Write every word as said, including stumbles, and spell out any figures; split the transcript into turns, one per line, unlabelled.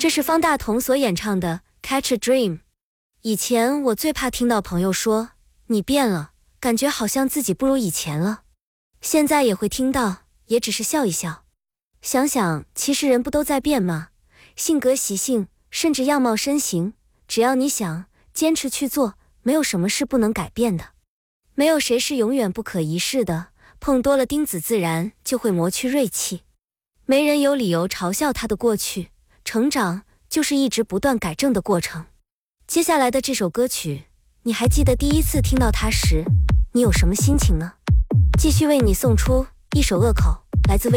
这是方大同所演唱的《Catch a Dream》。以前我最怕听到朋友说你变了，感觉好像自己不如以前了。现在也会听到，也只是笑一笑。想想，其实人不都在变吗？性格习性，甚至样貌身形，只要你想，坚持去做，没有什么是不能改变的。没有谁是永远不可一世的，碰多了钉子自然就会磨去锐气。没人有理由嘲笑他的过去，成长就是一直不断改正的过程。接下来的这首歌曲，你还记得第一次听到它时，你有什么心情呢？继续为你送出一首恶口，来自